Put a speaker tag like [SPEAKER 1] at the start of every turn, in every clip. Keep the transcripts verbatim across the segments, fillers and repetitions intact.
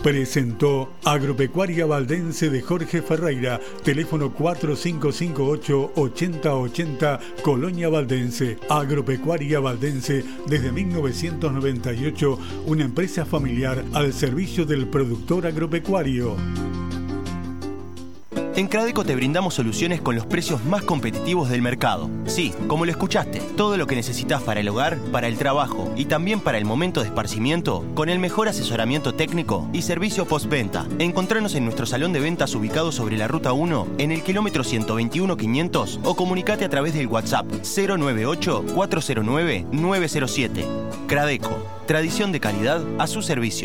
[SPEAKER 1] Presentó Agropecuaria Valdense de Jorge Ferreira, teléfono cuatro cinco cinco ocho, ochenta ochenta, Colonia Valdense. Agropecuaria Valdense desde mil novecientos noventa y ocho, una empresa familiar al servicio del productor agropecuario.
[SPEAKER 2] En Cradeco te brindamos soluciones con los precios más competitivos del mercado. Sí, como lo escuchaste, todo lo que necesitas para el hogar, para el trabajo y también para el momento de esparcimiento, con el mejor asesoramiento técnico y servicio postventa. Encontranos en nuestro salón de ventas ubicado sobre la Ruta uno, en el kilómetro ciento veintiuno quinientos, o comunicate a través del WhatsApp cero nueve ocho, cuatro cero nueve, nueve cero siete. Cradeco, tradición de calidad a su servicio.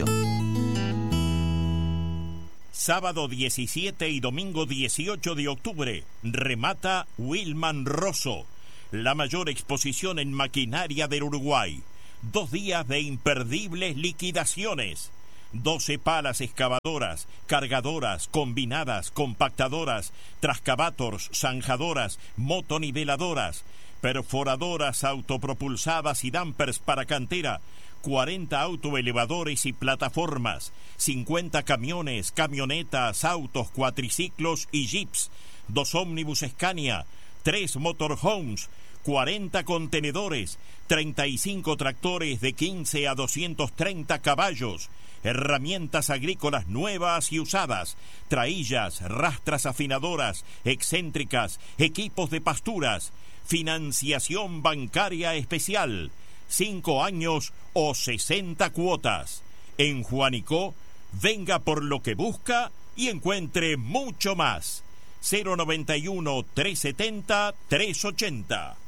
[SPEAKER 3] Sábado diecisiete y domingo dieciocho de octubre, remata Wilman Rosso, la mayor exposición en maquinaria del Uruguay. Dos días de imperdibles liquidaciones. doce palas excavadoras, cargadoras, combinadas, compactadoras, trascavators, zanjadoras, motoniveladoras, perforadoras autopropulsadas y dampers para cantera, cuarenta autoelevadores y plataformas, cincuenta camiones, camionetas, autos, cuatriciclos y jeeps, dos ómnibus Scania, tres motorhomes, cuarenta contenedores, treinta y cinco tractores de quince a doscientos treinta caballos, herramientas agrícolas nuevas y usadas, traillas, rastras afinadoras, excéntricas, equipos de pasturas, financiación bancaria especial, cinco años o sesenta cuotas. En Juanicó, venga por lo que busca y encuentre mucho más. cero noventa y uno, trescientos setenta, trescientos ochenta.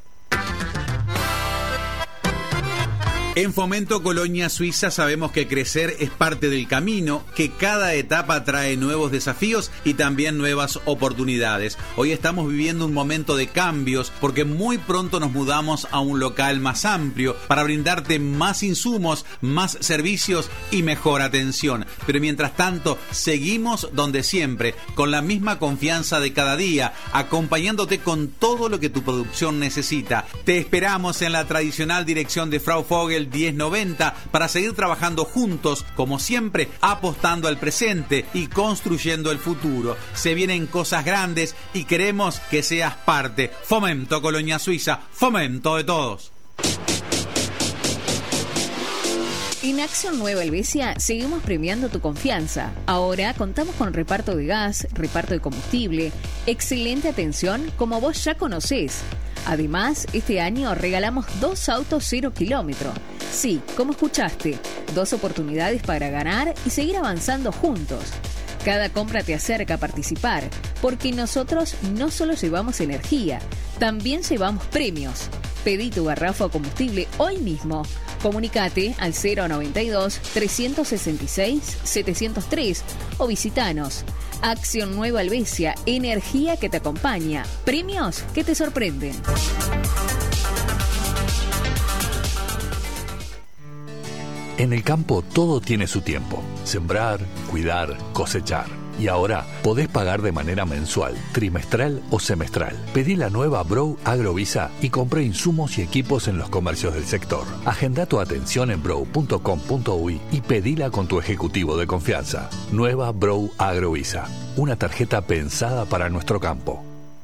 [SPEAKER 4] En Fomento Colonia Suiza sabemos que crecer es parte del camino, que cada etapa trae nuevos desafíos y también nuevas oportunidades. Hoy estamos viviendo un momento de cambios porque muy pronto nos mudamos a un local más amplio para brindarte más insumos, más servicios y mejor atención. Pero mientras tanto, seguimos donde siempre, con la misma confianza de cada día, acompañándote con todo lo que tu producción necesita. Te esperamos en la tradicional dirección de Frau Vogel diez noventa para seguir trabajando juntos, como siempre, apostando al presente y construyendo el futuro. Se vienen cosas grandes y queremos que seas parte. Fomento Colonia Suiza, fomento de todos.
[SPEAKER 5] En Acción Nueva Helvecia seguimos premiando tu confianza. Ahora contamos con reparto de gas, reparto de combustible, excelente atención como vos ya conocés. Además, este año regalamos dos autos cero kilómetro. Sí, como escuchaste, dos oportunidades para ganar y seguir avanzando juntos. Cada compra te acerca a participar, porque nosotros no solo llevamos energía, también llevamos premios. Pedí tu garrafa o combustible hoy mismo. Comunicate al cero noventa y dos, trescientos sesenta y seis, setecientos tres o visitanos. Acción Nueva Helvecia, energía que te acompaña, premios que te sorprenden.
[SPEAKER 6] En el campo todo tiene su tiempo. Sembrar, cuidar, cosechar. Y ahora podés pagar de manera mensual, trimestral o semestral. Pedí la nueva Brough Agrovisa y compré insumos y equipos en los comercios del sector. Agenda tu atención en brough punto com punto uy y pedila con tu ejecutivo de confianza. Nueva Brough Agrovisa, una tarjeta pensada para nuestro campo.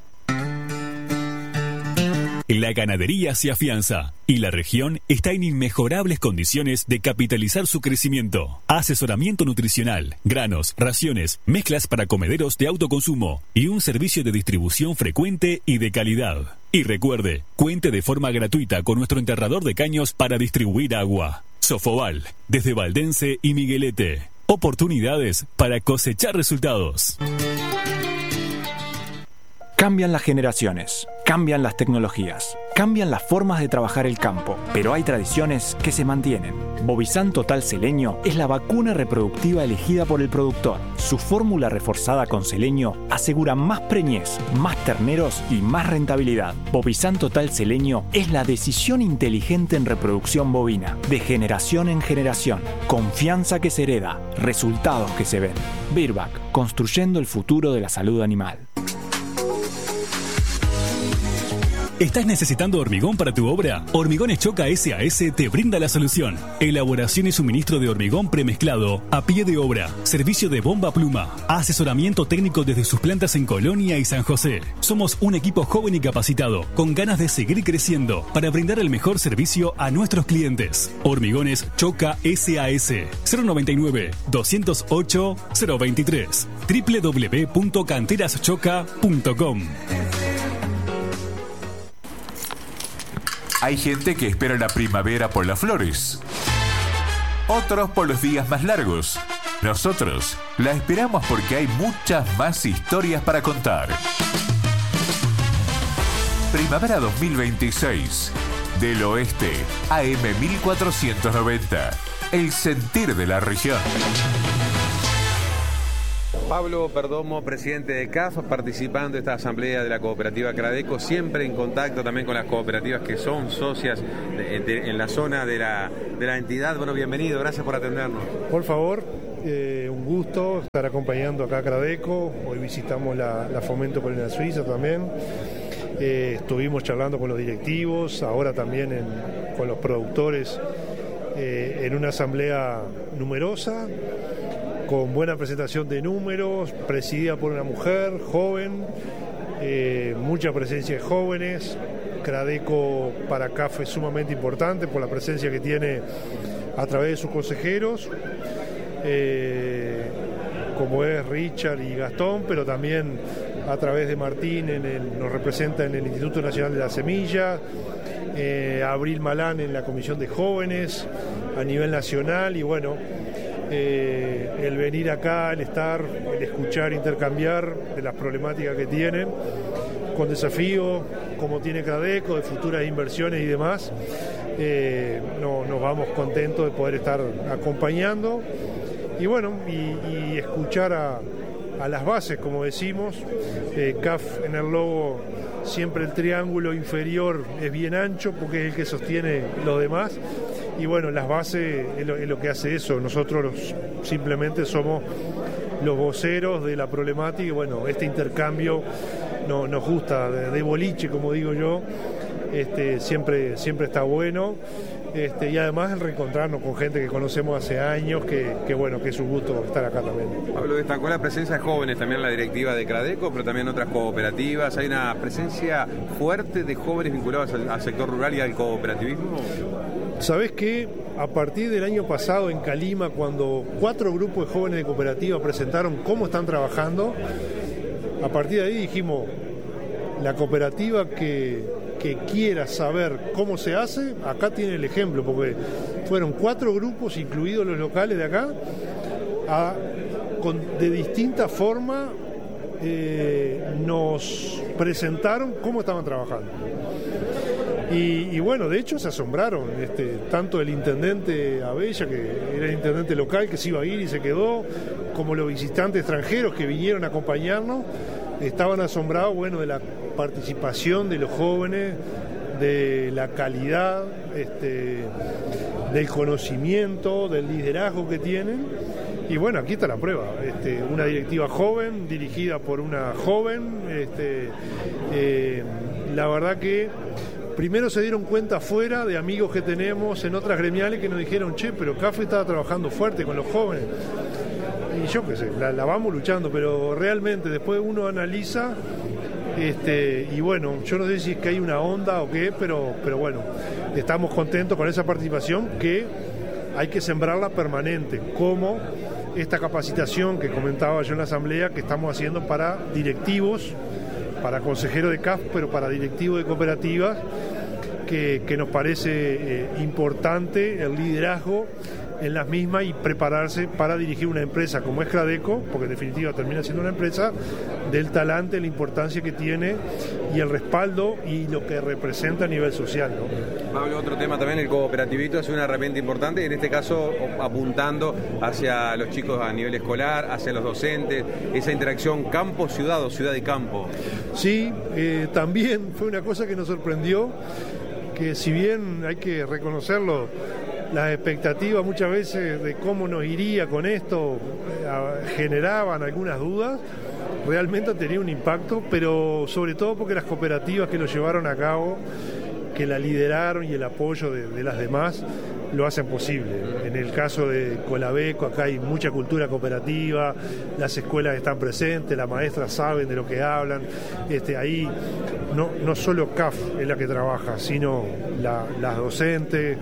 [SPEAKER 7] La ganadería se afianza y la región está en inmejorables condiciones de capitalizar su crecimiento. Asesoramiento nutricional, granos, raciones, mezclas para comederos de autoconsumo y un servicio de distribución frecuente y de calidad. Y recuerde, cuente de forma gratuita con nuestro enterrador de caños para distribuir agua. Sofoval, desde Valdense y Miguelete. Oportunidades para cosechar resultados.
[SPEAKER 8] Cambian las generaciones, cambian las tecnologías, cambian las formas de trabajar el campo, pero hay tradiciones que se mantienen. Bovizan Total Seleño es la vacuna reproductiva elegida por el productor. Su fórmula reforzada con selenio asegura más preñez, más terneros y más rentabilidad. Bovizan Total Seleño es la decisión inteligente en reproducción bovina, de generación en generación. Confianza que se hereda, resultados que se ven. Virbac, construyendo el futuro de la salud animal.
[SPEAKER 7] ¿Estás necesitando hormigón para tu obra? Hormigones Choca S A S te brinda la solución. Elaboración y suministro de hormigón premezclado a pie de obra. Servicio de bomba pluma. Asesoramiento técnico desde sus plantas en Colonia y San José. Somos un equipo joven y capacitado, con ganas de seguir creciendo para brindar el mejor servicio a nuestros clientes. Hormigones Choca S A S. cero noventa y nueve, doscientos ocho, cero veintitrés. doble u doble u doble u punto canteras choca punto com.
[SPEAKER 9] Hay gente que espera la primavera por las flores, otros por los días más largos. Nosotros la esperamos porque hay muchas más historias para contar. Primavera dos mil veintiséis. Del Oeste, A M mil cuatrocientos noventa. El sentir de la región.
[SPEAKER 4] Pablo Perdomo, presidente de C A F, participando de esta asamblea de la cooperativa Cradeco, siempre en contacto también con las cooperativas que son socias de, de, en la zona de la, de la entidad. Bueno, bienvenido, gracias por atendernos.
[SPEAKER 10] Por favor, eh, un gusto estar acompañando acá a Cradeco. Hoy visitamos la, la Fomento Colonia Suiza también. Eh, estuvimos charlando con los directivos, ahora también en, con los productores, eh, en una asamblea numerosa, con buena presentación de números, presidida por una mujer joven, eh, mucha presencia de jóvenes. Cradeco para C A F es sumamente importante por la presencia que tiene a través de sus consejeros, eh, como es Richard y Gastón, pero también a través de Martín, en el, nos representa en el Instituto Nacional de la Semilla, eh, Abril Malán en la Comisión de Jóvenes a nivel nacional, y bueno, Eh, el venir acá, el estar, el escuchar, intercambiar de las problemáticas que tienen, con desafíos como tiene Cradeco, de futuras inversiones y demás, eh, no, nos vamos contentos de poder estar acompañando y bueno, y, y escuchar a, a las bases, como decimos. eh, C A F en el logo, siempre el triángulo inferior es bien ancho porque es el que sostiene los demás. Y bueno, las bases es lo, es lo que hace eso. Nosotros los, simplemente somos los voceros de la problemática y bueno, este intercambio no, nos gusta, de, de boliche, como digo yo, este, siempre, siempre está bueno. Este, y además el reencontrarnos con gente que conocemos hace años, que, que bueno, que es un gusto estar acá también.
[SPEAKER 4] Pablo, destacó la presencia de jóvenes también en la directiva de Cradeco, pero también otras cooperativas. ¿Hay una presencia fuerte de jóvenes vinculados al, al sector rural y al cooperativismo?
[SPEAKER 10] ¿Sabés qué? A partir del año pasado en Calima, cuando cuatro grupos de jóvenes de cooperativa presentaron cómo están trabajando, a partir de ahí dijimos, la cooperativa que, que quiera saber cómo se hace, acá tiene el ejemplo, porque fueron cuatro grupos, incluidos los locales de acá, a, con, de distinta forma eh, nos presentaron cómo estaban trabajando. Y, y bueno, de hecho se asombraron, este, tanto el intendente Abella, que era el intendente local, que se iba a ir y se quedó, como los visitantes extranjeros que vinieron a acompañarnos, estaban asombrados, bueno, de la participación de los jóvenes, de la calidad, este, del conocimiento, del liderazgo que tienen. Y bueno, aquí está la prueba, este, una directiva joven, dirigida por una joven, este, eh, la verdad que primero se dieron cuenta afuera de amigos que tenemos en otras gremiales que nos dijeron, che, pero C A F estaba trabajando fuerte con los jóvenes. Y yo qué sé, la, la vamos luchando, pero realmente después uno analiza, este, y bueno, yo no sé si es que hay una onda o qué, pero, pero bueno, estamos contentos con esa participación que hay que sembrarla permanente, como esta capacitación que comentaba yo en la asamblea que estamos haciendo para directivos, para consejeros de C A F, pero para directivos de cooperativas, que, que nos parece eh, importante el liderazgo en las mismas y prepararse para dirigir una empresa como es Cradeco, porque en definitiva termina siendo una empresa del talante, la importancia que tiene y el respaldo y lo que representa a nivel social, ¿no?
[SPEAKER 4] Pablo, otro tema también, el cooperativismo es una herramienta importante, y en este caso apuntando hacia los chicos a nivel escolar, hacia los docentes, esa interacción campo-ciudad o ciudad y campo.
[SPEAKER 10] Sí, eh, también fue una cosa que nos sorprendió, que si bien hay que reconocerlo, las expectativas muchas veces de cómo nos iría con esto eh, generaban algunas dudas. Realmente ha tenido un impacto, pero sobre todo porque las cooperativas que lo llevaron a cabo, que la lideraron y el apoyo de, de las demás, lo hacen posible. En el caso de Colabeco, acá hay mucha cultura cooperativa, las escuelas están presentes, las maestras saben de lo que hablan. Este, ahí no, no solo C A F es la que trabaja, sino la, las docentes,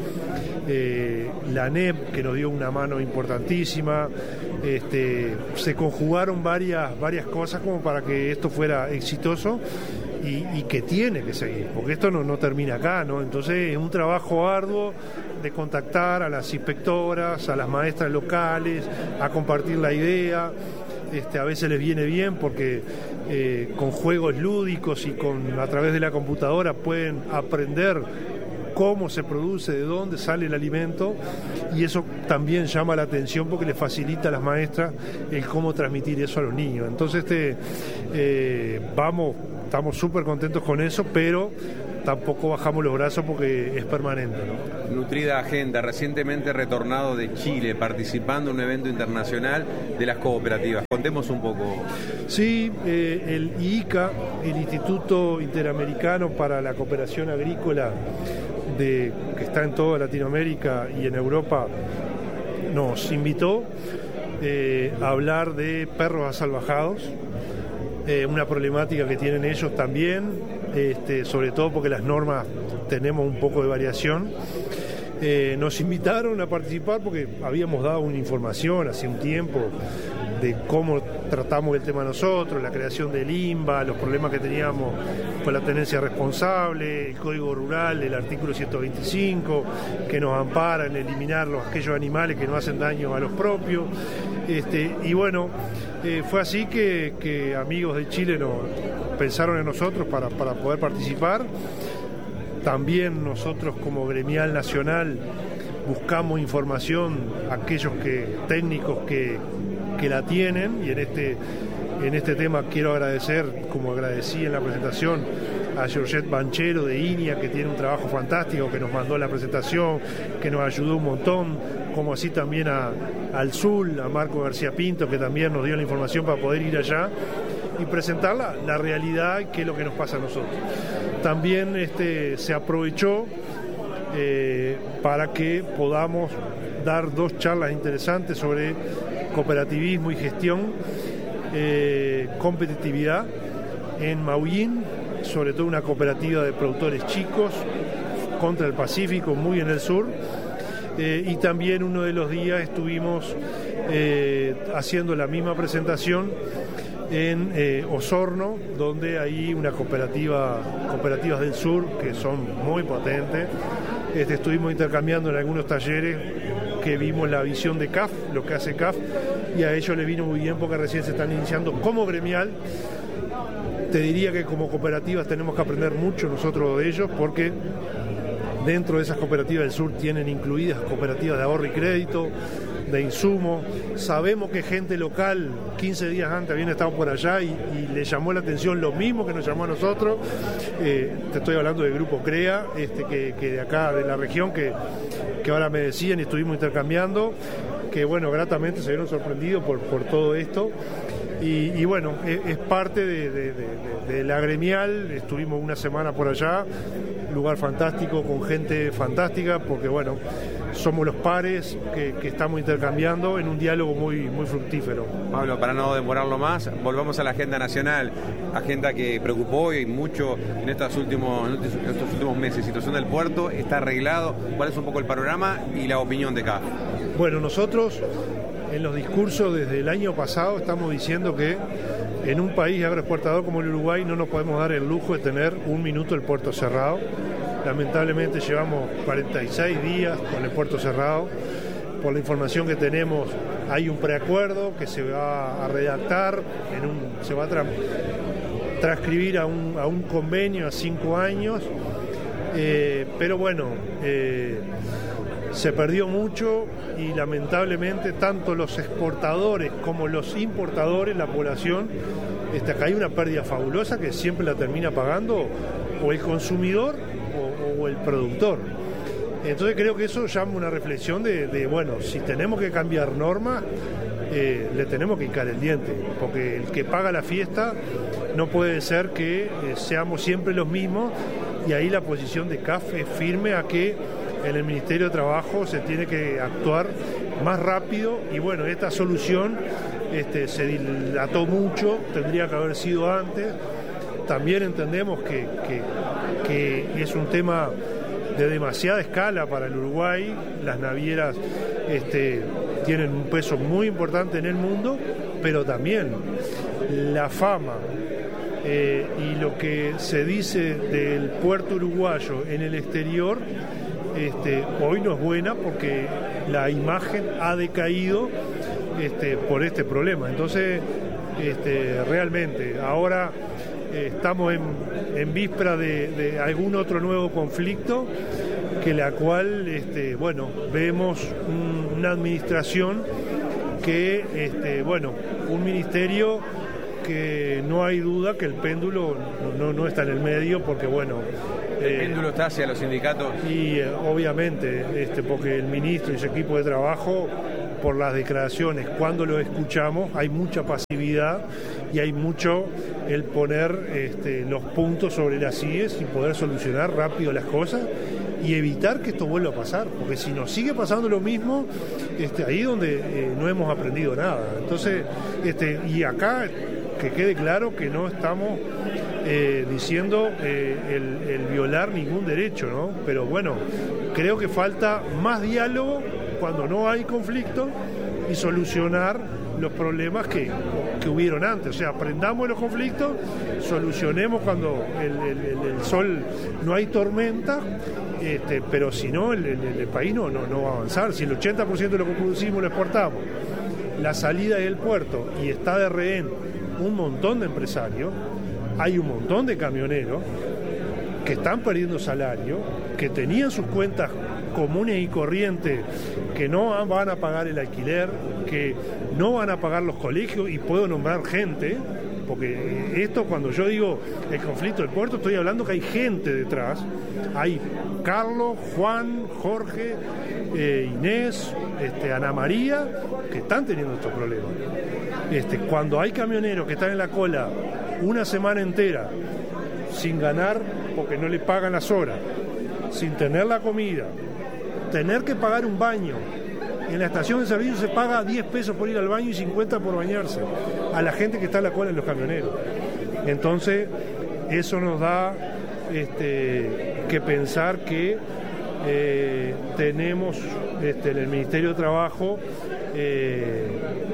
[SPEAKER 10] eh, la N E P, que nos dio una mano importantísima. Este, se conjugaron varias, varias cosas como para que esto fuera exitoso. Y, y que tiene que seguir, porque esto no, no termina acá, ¿no? Entonces es un trabajo arduo de contactar a las inspectoras, a las maestras locales, a compartir la idea. Este, a veces les viene bien porque eh, con juegos lúdicos y con a través de la computadora pueden aprender cómo se produce, de dónde sale el alimento, y eso también llama la atención porque le facilita a las maestras el cómo transmitir eso a los niños. Entonces este, eh, vamos, estamos súper contentos con eso, pero tampoco bajamos los brazos porque es permanente, ¿no?
[SPEAKER 4] Nutrida agenda, recientemente retornado de Chile, participando en un evento internacional de las cooperativas. Contemos un poco.
[SPEAKER 10] Sí, eh, el I I C A, el Instituto Interamericano para la Cooperación Agrícola, de, que está en toda Latinoamérica y en Europa, nos invitó eh, a hablar de perros asalvajados, eh, una problemática que tienen ellos también, este, sobre todo porque las normas tenemos un poco de variación. Eh, nos invitaron a participar porque habíamos dado una información hace un tiempo de cómo tratamos el tema nosotros, la creación del I N B A, los problemas que teníamos con la tenencia responsable, el Código Rural, el artículo ciento veinticinco, que nos ampara en eliminar los, aquellos animales que no hacen daño a los propios. Este, y bueno, eh, fue así que, que amigos de Chile nos pensaron en nosotros para, para poder participar. También nosotros como gremial nacional buscamos información a aquellos que, técnicos que, que la tienen, y en este, en este tema quiero agradecer, como agradecí en la presentación, a Georgette Banchero de I N I A, que tiene un trabajo fantástico, que nos mandó la presentación, que nos ayudó un montón, como así también a, al Zul, a Marco García Pinto, que también nos dio la información para poder ir allá y presentar la, la realidad y qué es lo que nos pasa a nosotros. También este, se aprovechó eh, para que podamos dar dos charlas interesantes sobre cooperativismo y gestión, eh, competitividad en Maullín, sobre todo una cooperativa de productores chicos contra el Pacífico, muy en el sur, eh, y también uno de los días estuvimos eh, haciendo la misma presentación en eh, Osorno, donde hay una cooperativa, cooperativas del sur que son muy potentes. Este, estuvimos intercambiando en algunos talleres que vimos la visión de C A F, lo que hace C A F, y a ellos les vino muy bien porque recién se están iniciando como gremial. Te diría que como cooperativas tenemos que aprender mucho nosotros de ellos, porque dentro de esas cooperativas del sur tienen incluidas cooperativas de ahorro y crédito, de insumo. Sabemos que gente local quince días antes habían estado por allá y, y le llamó la atención lo mismo que nos llamó a nosotros. Eh, te estoy hablando del grupo CREA, este, que, que de acá, de la región, que, que ahora me decían y estuvimos intercambiando, que bueno, gratamente se vieron sorprendidos por, por todo esto. Y, y bueno, es, es parte de, de, de, de la gremial. Estuvimos una semana por allá, lugar fantástico, con gente fantástica, porque bueno, somos los pares que, que estamos intercambiando en un diálogo muy, muy fructífero.
[SPEAKER 4] Pablo, para no demorarlo más, volvamos a la agenda nacional, agenda que preocupó y mucho en estos últimos, en estos últimos meses. Situación del puerto, ¿está arreglado? ¿Cuál es un poco el panorama y la opinión de C A F?
[SPEAKER 10] Bueno, nosotros en los discursos desde el año pasado estamos diciendo que en un país agroexportador como el Uruguay no nos podemos dar el lujo de tener un minuto el puerto cerrado. Lamentablemente llevamos cuarenta y seis días con el puerto cerrado. Por la información que tenemos, hay un preacuerdo que se va a redactar, en un, se va a tra transcribir a un, a un convenio a cinco años, eh, pero bueno, eh, se perdió mucho y lamentablemente tanto los exportadores como los importadores, la población, este, acá hay una pérdida fabulosa que siempre la termina pagando o el consumidor o, o el productor. Entonces creo que eso llama una reflexión de, de bueno, si tenemos que cambiar normas, eh, le tenemos que hincar el diente, porque el que paga la fiesta no puede ser que eh, seamos siempre los mismos, y ahí la posición de C A F es firme a que en el Ministerio de Trabajo se tiene que actuar más rápido, y bueno, esta solución este, se dilató mucho, tendría que haber sido antes. También entendemos que, que, que es un tema de demasiada escala para el Uruguay. Las navieras este, tienen un peso muy importante en el mundo, pero también la fama eh, y lo que se dice del puerto uruguayo en el exterior este, hoy no es buena, porque la imagen ha decaído este, por este problema. Entonces, este, realmente, ahora eh, estamos en, en víspera de, de algún otro nuevo conflicto, que la cual, este, bueno, vemos un, una administración que, este, bueno, un ministerio que no hay duda que el péndulo no, no está en el medio, porque, bueno...
[SPEAKER 11] El eh, péndulo está hacia los sindicatos.
[SPEAKER 10] Y eh, obviamente, este, porque el ministro y su equipo de trabajo, por las declaraciones, cuando lo escuchamos, hay mucha pasividad y hay mucho el poner este, los puntos sobre las íes y poder solucionar rápido las cosas y evitar que esto vuelva a pasar, porque si nos sigue pasando lo mismo, este, ahí es donde eh, no hemos aprendido nada. Entonces, este, y acá que quede claro que no estamos eh, diciendo eh, el, el violar ningún derecho, ¿no? Pero bueno, creo que falta más diálogo cuando no hay conflicto y solucionar los problemas que, que hubieron antes. O sea, aprendamos de los conflictos, solucionemos cuando el, el, el sol no hay tormenta, este, pero si no, el, el, el país no, no, no va a avanzar. Si el ochenta por ciento de lo que producimos lo exportamos, la salida del puerto y está de rehén un montón de empresarios, hay un montón de camioneros que están perdiendo salario, que tenían sus cuentas comunes y corrientes, que no van a pagar el alquiler, que no van a pagar los colegios, y puedo nombrar gente, porque esto, cuando yo digo el conflicto del puerto, estoy hablando que hay gente detrás. Hay Carlos, Juan, Jorge, eh, Inés, este, Ana María, que están teniendo estos problemas. Este, cuando hay camioneros que están en la cola una semana entera sin ganar porque no le pagan las horas, sin tener la comida, tener que pagar un baño. En la estación de servicio se paga diez pesos por ir al baño y cincuenta por bañarse a la gente que está en la cola en los camioneros. Entonces, eso nos da este, que pensar que eh, tenemos este, en el Ministerio de Trabajo, eh,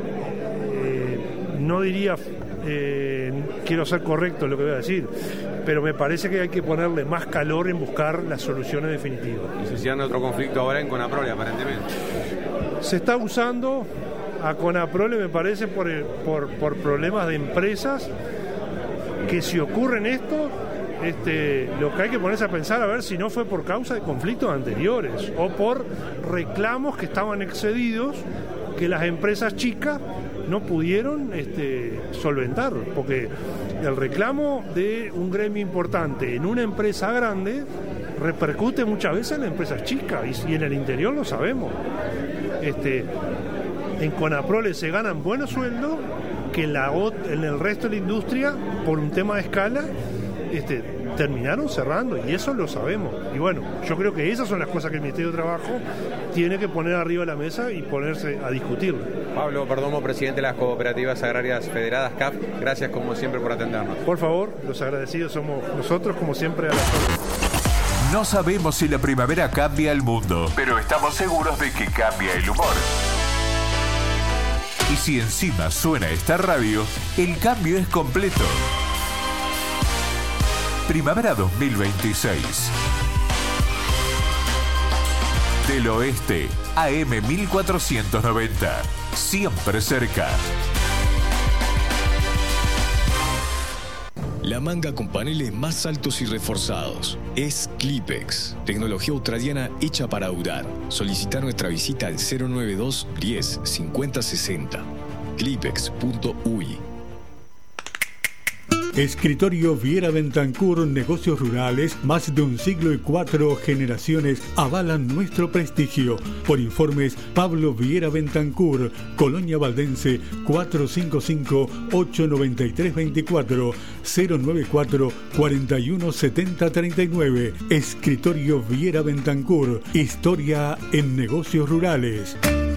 [SPEAKER 10] eh, no diría, eh, quiero ser correcto en lo que voy a decir, pero me parece que hay que ponerle más calor en buscar las soluciones definitivas.
[SPEAKER 11] Y se cierra otro conflicto ahora en Conaprole, aparentemente.
[SPEAKER 10] Se está usando a Conaprole, me parece, por, el, por, por problemas de empresas, que si ocurren esto, este, lo que hay que ponerse a pensar a ver si no fue por causa de conflictos anteriores o por reclamos que estaban excedidos, que las empresas chicas no pudieron este, solventar, porque el reclamo de un gremio importante en una empresa grande repercute muchas veces en las empresas chicas, y, y en el interior lo sabemos. Este, en Conaprole se ganan buenos sueldos que en, la, en el resto de la industria, por un tema de escala, este, terminaron cerrando, y eso lo sabemos. Y bueno, yo creo que esas son las cosas que el Ministerio de Trabajo tiene que poner arriba de la mesa y ponerse a discutirlo.
[SPEAKER 11] Pablo Perdomo, presidente de las Cooperativas Agrarias Federadas, C A F, gracias como siempre por atendernos.
[SPEAKER 10] Por favor, los agradecidos somos nosotros, como siempre, a las cosas.
[SPEAKER 9] No sabemos si la primavera cambia el mundo, pero estamos seguros de que cambia el humor. Y si encima suena esta radio, el cambio es completo. Primavera dos mil veintiséis. Del Oeste, A M mil cuatrocientos noventa. Siempre cerca.
[SPEAKER 7] La manga con paneles más altos y reforzados es Clipex, tecnología australiana hecha para durar. Solicita nuestra visita al cero nueve dos diez cincuenta sesenta. clipex punto u i.
[SPEAKER 1] Escritorio Viera Bentancur, negocios rurales, más de un siglo y cuatro generaciones avalan nuestro prestigio. Por informes, Pablo Viera Bentancur, Colonia Valdense, cuatro cinco cinco, ocho nueve tres dos cuatro, cero nueve cuatro, cuatro uno siete cero tres nueve. Escritorio Viera Bentancur, historia en negocios rurales.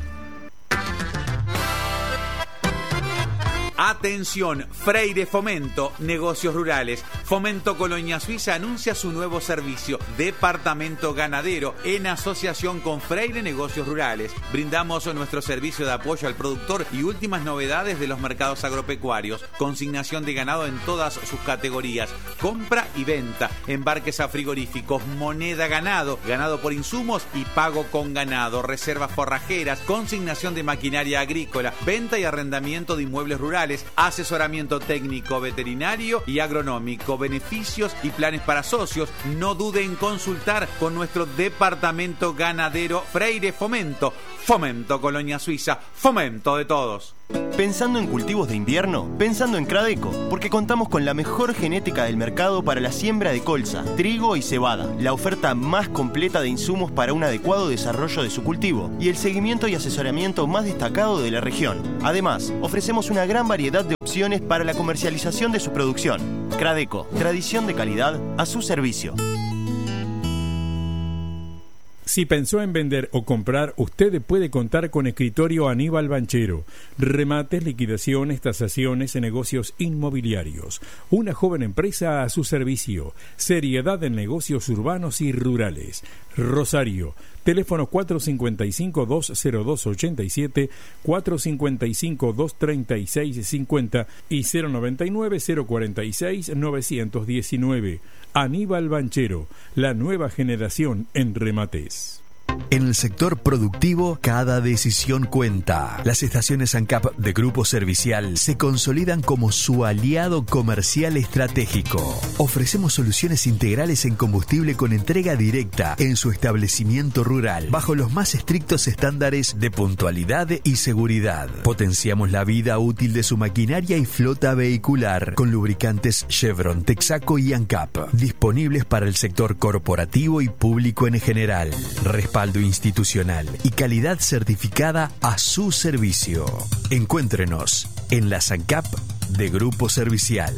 [SPEAKER 4] Atención, Freire Fomento, negocios rurales. Fomento Colonia Suiza anuncia su nuevo servicio, Departamento Ganadero, en asociación con Freire Negocios Rurales. Brindamos nuestro servicio de apoyo al productor y últimas novedades de los mercados agropecuarios. Consignación de ganado en todas sus categorías. Compra y venta, embarques a frigoríficos, moneda ganado, ganado por insumos y pago con ganado, reservas forrajeras, consignación de maquinaria agrícola, venta y arrendamiento de inmuebles rurales, asesoramiento técnico, veterinario y agronómico, beneficios y planes para socios. No dude en consultar con nuestro departamento ganadero Freire Fomento. Fomento Colonia Suiza, fomento de todos.
[SPEAKER 2] Pensando en cultivos de invierno, pensando en Cradeco, porque contamos con la mejor genética del mercado para la siembra de colza, trigo y cebada, la oferta más completa de insumos para un adecuado desarrollo de su cultivo y el seguimiento y asesoramiento más destacado de la región. Además, ofrecemos una gran variedad de opciones para la comercialización de su producción. Cradeco, tradición de calidad a su servicio.
[SPEAKER 12] Si pensó en vender o comprar, usted puede contar con Escritorio Aníbal Banchero. Remates, liquidaciones, tasaciones en negocios inmobiliarios. Una joven empresa a su servicio. Seriedad en negocios urbanos y rurales. Rosario. Teléfono cuatro cinco cinco, dos cero dos ocho siete, cuatro cinco cinco, dos tres seis cinco cero y cero nueve nueve, cero cuatro seis, nueve uno nueve. Aníbal Banchero, la nueva generación en remates.
[SPEAKER 13] En el sector productivo, cada decisión cuenta. Las estaciones ANCAP de Grupo Servicial se consolidan como su aliado comercial estratégico. Ofrecemos soluciones integrales en combustible con entrega directa en su establecimiento rural, bajo los más estrictos estándares de puntualidad y seguridad. Potenciamos la vida útil de su maquinaria y flota vehicular con lubricantes Chevron, Texaco y ANCAP, disponibles para el sector corporativo y público en general. Respaldo institucional y calidad certificada a su servicio. Encuéntrenos en la ANCAP de Grupo Servicial.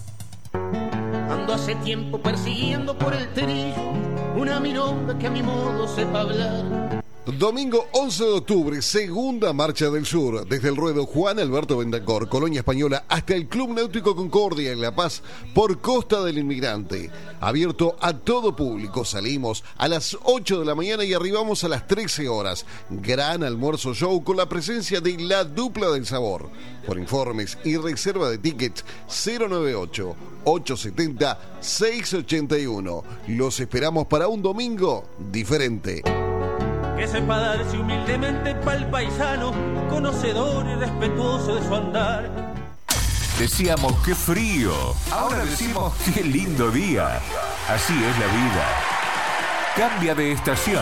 [SPEAKER 14] Ando hace tiempo persiguiendo por el Terillo una milonga que a mi modo sepa hablar.
[SPEAKER 15] Domingo once de octubre, segunda marcha del sur, desde el ruedo Juan Alberto Bendancor, Colonia Española, hasta el Club Náutico Concordia en La Paz, por Costa del Inmigrante. Abierto a todo público, salimos a las ocho de la mañana y arribamos a las trece horas. Gran almuerzo show con la presencia de la Dupla del Sabor. Por informes y reserva de tickets, cero nueve ocho, ocho siete cero, seis ocho uno. Los esperamos para un domingo diferente.
[SPEAKER 14] Que sepa darse humildemente pa'l paisano, conocedor y respetuoso de su andar.
[SPEAKER 9] Decíamos qué frío, ahora decimos qué lindo día. Así es la vida. Cambia de estación.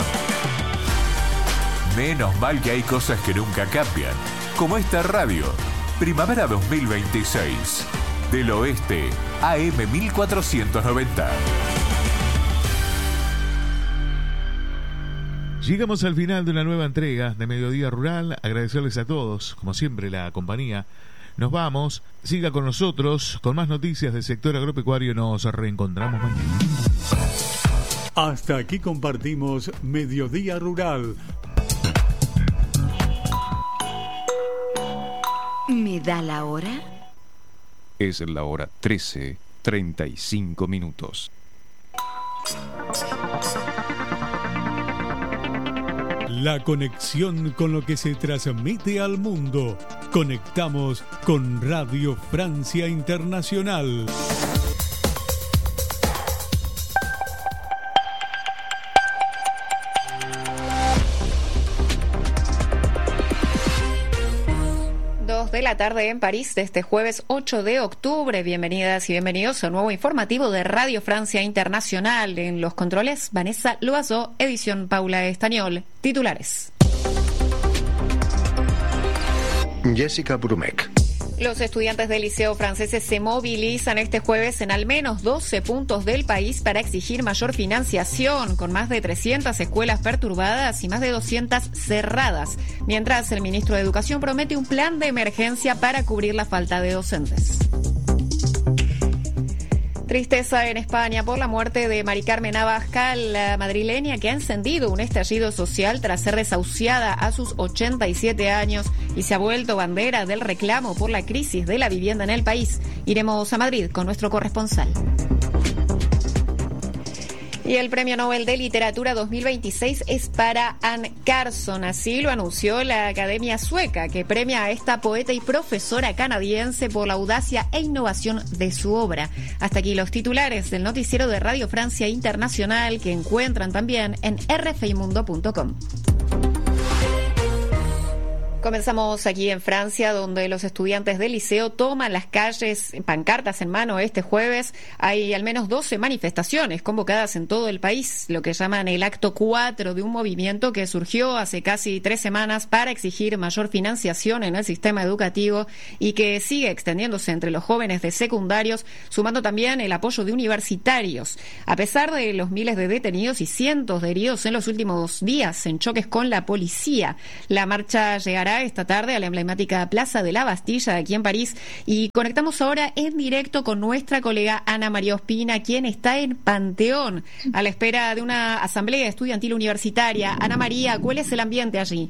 [SPEAKER 9] Menos mal que hay cosas que nunca cambian, como esta radio, Primavera dos mil veintiséis, del Oeste, A M mil cuatrocientos noventa.
[SPEAKER 16] Llegamos al final de una nueva entrega de Mediodía Rural. Agradecerles a todos, como siempre, la compañía. Nos vamos. Siga con nosotros con más noticias del sector agropecuario. Nos reencontramos mañana.
[SPEAKER 1] Hasta aquí compartimos Mediodía Rural.
[SPEAKER 17] ¿Me da la hora?
[SPEAKER 18] Es la hora trece, treinta y cinco minutos.
[SPEAKER 1] La conexión con lo que se transmite al mundo. Conectamos con Radio Francia Internacional.
[SPEAKER 5] dos de la tarde en París de este jueves ocho de octubre. Bienvenidas y bienvenidos a un nuevo informativo de Radio Francia Internacional. En los controles, Vanessa Loazó, edición Paula Estañol. Titulares.
[SPEAKER 19] Jessica Brumek.
[SPEAKER 5] Los estudiantes de liceo franceses se movilizan este jueves en al menos doce puntos del país para exigir mayor financiación, con más de trescientas escuelas perturbadas y más de doscientas cerradas, mientras el ministro de Educación promete un plan de emergencia para cubrir la falta de docentes. Tristeza en España por la muerte de Mari Carmen Abascal, la madrileña que ha encendido un estallido social tras ser desahuciada a sus ochenta y siete años y se ha vuelto bandera del reclamo por la crisis de la vivienda en el país. Iremos a Madrid con nuestro corresponsal. Y el Premio Nobel de Literatura dos mil veintiséis es para Anne Carson, así lo anunció la Academia Sueca, que premia a esta poeta y profesora canadiense por la audacia e innovación de su obra. Hasta aquí los titulares del noticiero de Radio Francia Internacional, que encuentran también en r f i mundo punto com. Comenzamos aquí en Francia, donde los estudiantes del liceo toman las calles, pancartas en mano este jueves. Hay al menos doce manifestaciones convocadas en todo el país, lo que llaman el acto cuatro de un movimiento que surgió hace casi tres semanas para exigir mayor financiación en el sistema educativo y que sigue extendiéndose entre los jóvenes de secundarios, sumando también el apoyo de universitarios. A pesar de los miles de detenidos y cientos de heridos en los últimos días en choques con la policía, la marcha llegará esta tarde a la emblemática Plaza de la Bastilla aquí en París y conectamos ahora en directo con nuestra colega Ana María Ospina, quien está en Panteón a la espera de una asamblea estudiantil universitaria. Ana María, ¿cuál es el ambiente allí?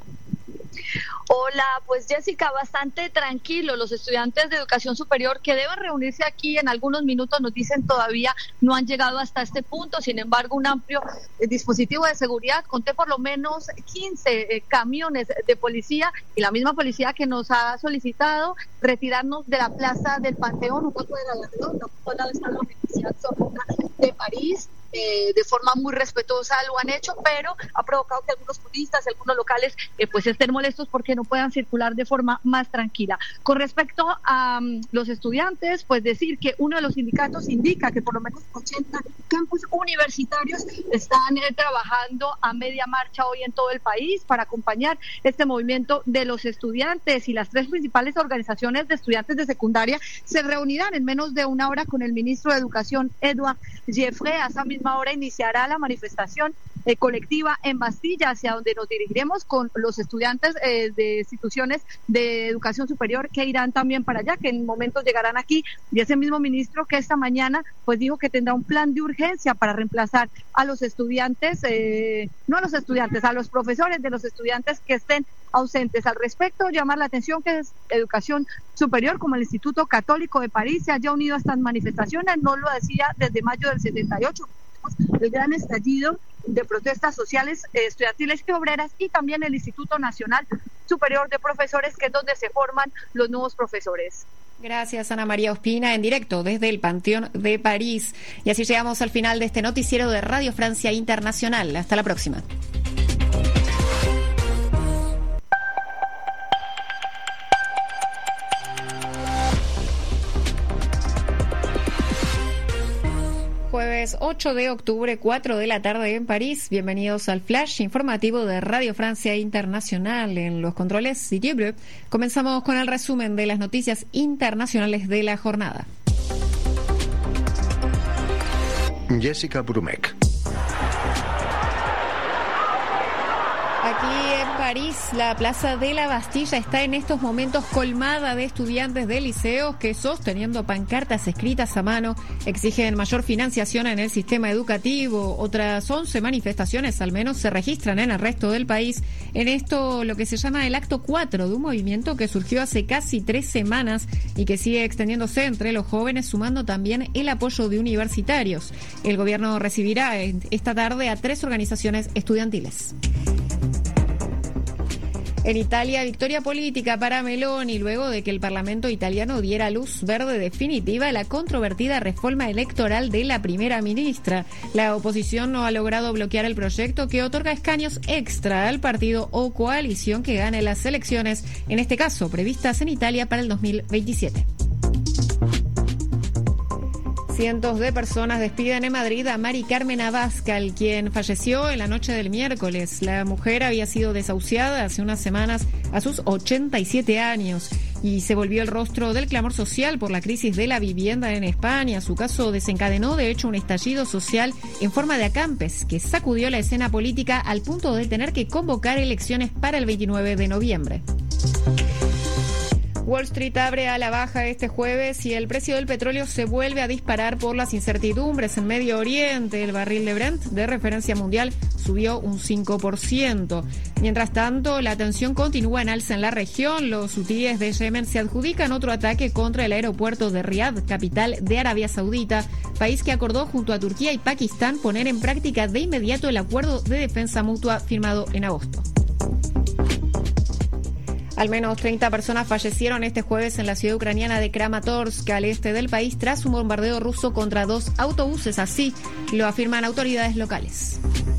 [SPEAKER 19] Hola, pues Jessica, bastante tranquilo. Los estudiantes de educación superior que deben reunirse aquí en algunos minutos, nos dicen, todavía no han llegado hasta este punto. Sin embargo, un amplio eh, dispositivo de seguridad, conté por lo menos quince eh, camiones de policía y la misma policía que nos ha solicitado retirarnos de la Plaza del Panteón, un poco de la redonda, un lado está la Universidad Sorbona de París. Eh, de forma muy respetuosa lo han hecho, pero ha provocado que algunos turistas, algunos locales, eh, pues estén molestos porque no puedan circular de forma más tranquila. Con respecto a um, los estudiantes, pues decir que uno de los sindicatos indica que por lo menos ochenta campus universitarios están eh, trabajando a media marcha hoy en todo el país para acompañar este movimiento de los estudiantes, y las tres principales organizaciones de estudiantes de secundaria se reunirán en menos de una hora con el ministro de Educación, Edouard Geoffroy. A esa misma hora iniciará la manifestación eh, colectiva en Bastilla, hacia donde nos dirigiremos con los estudiantes eh, de instituciones de educación superior que irán también para allá, que en momentos llegarán aquí, y ese mismo ministro que esta mañana pues dijo que tendrá un plan de urgencia para reemplazar a los estudiantes, eh, no a los estudiantes, a los profesores de los estudiantes que estén ausentes. Al respecto, llamar la atención que es educación superior, como el Instituto Católico de París, se haya unido a estas manifestaciones. No lo decía desde mayo del setenta y ocho, el gran estallido de protestas sociales, eh, estudiantiles y obreras, y también el Instituto Nacional Superior de Profesores, que es donde se forman los nuevos profesores.
[SPEAKER 5] Gracias, Ana María Ospina, en directo desde el Panteón de París. Y así llegamos al final de este noticiero de Radio Francia Internacional. Hasta la próxima. Jueves ocho de octubre, cuatro de la tarde en París. Bienvenidos al flash informativo de Radio Francia Internacional. En los controles, Didier Bleu. Comenzamos con el resumen de las noticias internacionales de la jornada.
[SPEAKER 20] Jessica Brumek.
[SPEAKER 5] Aquí en París, la Plaza de la Bastilla está en estos momentos colmada de estudiantes de liceos que, sosteniendo pancartas escritas a mano, exigen mayor financiación en el sistema educativo. Otras once manifestaciones al menos se registran en el resto del país. En esto, lo que se llama el acto cuatro de un movimiento que surgió hace casi tres semanas y que sigue extendiéndose entre los jóvenes, sumando también el apoyo de universitarios. El gobierno recibirá esta tarde a tres organizaciones estudiantiles. En Italia, victoria política para Meloni luego de que el Parlamento italiano diera luz verde definitiva a la controvertida reforma electoral de la primera ministra. La oposición no ha logrado bloquear el proyecto que otorga escaños extra al partido o coalición que gane las elecciones, en este caso previstas en Italia para el dos mil veintisiete. Cientos de personas despiden en Madrid a Mari Carmen Abascal, quien falleció en la noche del miércoles. La mujer había sido desahuciada hace unas semanas a sus ochenta y siete años
[SPEAKER 21] y se volvió el rostro del clamor social por la crisis de la vivienda en España. Su caso desencadenó, de hecho, un estallido social en forma de acampes que sacudió la escena política al punto de tener que convocar elecciones para el veintinueve de noviembre. Wall Street abre a la baja este jueves y el precio del petróleo se vuelve a disparar por las incertidumbres en Medio Oriente. El barril de Brent, de referencia mundial, subió un cinco por ciento. Mientras tanto, la tensión continúa en alza en la región. Los hutíes de Yemen se adjudican otro ataque contra el aeropuerto de Riad, capital de Arabia Saudita, país que acordó junto a Turquía y Pakistán poner en práctica de inmediato el acuerdo de defensa mutua firmado en agosto. Al menos treinta personas fallecieron este jueves en la ciudad ucraniana de Kramatorsk, al este del país, tras un bombardeo ruso contra dos autobuses. Así lo afirman autoridades locales.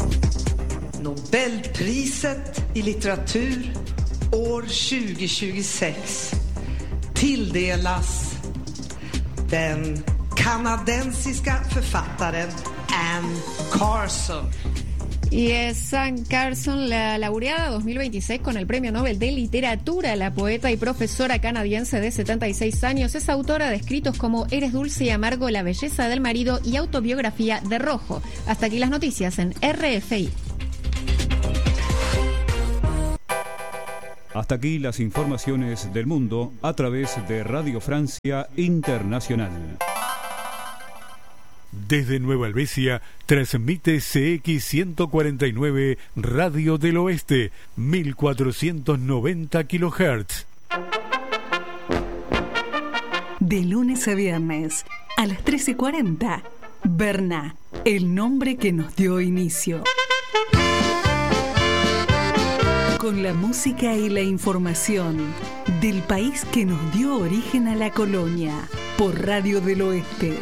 [SPEAKER 22] Nobelpriset i litteratur år tjugo tjugosex tilldelas den kanadensiska författaren Anne Carson.
[SPEAKER 21] Y es Anne Carson, la laureada dos mil veintiséis con el Premio Nobel de Literatura. La poeta y profesora canadiense de setenta y seis años es autora de escritos como Eres dulce y amargo, La belleza del marido y Autobiografía de Rojo. Hasta aquí las noticias en R F I.
[SPEAKER 7] Hasta aquí las informaciones del mundo a través de Radio Francia Internacional.
[SPEAKER 1] Desde Nueva Helvecia transmite C X ciento cuarenta y nueve Radio del Oeste, mil cuatrocientos noventa kilohertz.
[SPEAKER 17] De lunes a viernes, a las trece cuarenta, Berna, el nombre que nos dio inicio. Con la música y la información del país que nos dio origen a la colonia, por Radio del Oeste.